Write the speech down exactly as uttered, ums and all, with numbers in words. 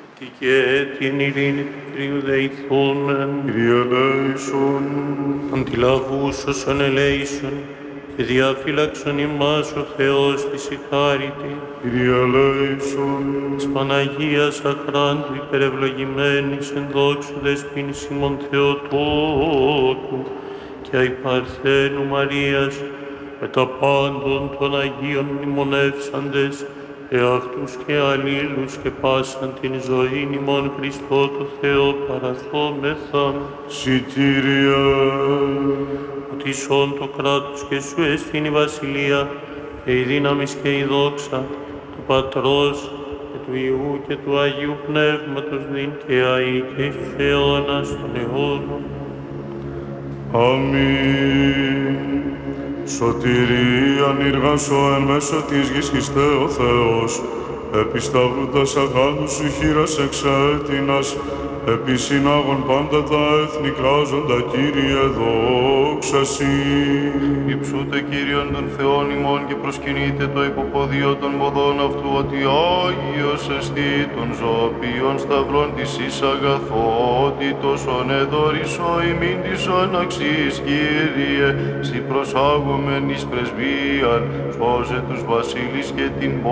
Και την ειρήνη του Κυρίου δεηθούμεν. Κύριε ελέησον. Αντιλαβούς όσων ελέησον και διαφύλαξον ημάς ο Θεός της η χάριτη. Κύριε ελέησον. Της Παναγίας αχράντου υπερευλογημένης εν δόξου δεσποίνης ημών Θεοτόκου και αϊ Παρθένου Μαρίας με τα πάντων των Αγίων μνημονεύσαντες εαυτούς και αλλήλους και πάσαν την ζωήν ημών Χριστό το Θεό παραθόμεθα. Συ Κύριε. Ότι σών το κράτος και σου εστίν η βασιλεία και η δύναμις και η δόξα του Πατρός και του Υιού και του Αγίου Πνεύματος νυν και αεί και εις τους αιώνας των αιώνων. Αμήν. Σωτηρίαν ήργασο εν μέσω της γης Χριστέ ο Θεός, επισταύοντας αγάλου σου χείρας εξέτεινας, επί συνάγων πάντα τα έθνη κράζοντα Κύριε δόξα Συ. Υψούτε Κύριον των Θεών ημών και προσκυνείτε το υποποδίο των ποδών αυτού, ότι Άγιος εστί των ζωοποιών σταυρών της εις αγαθότητος, ον εδωρησό ημίν της ον αξίς Κύριε, Συ προσάγομεν εις πρεσβείαν, σώζε τους βασίλεις και την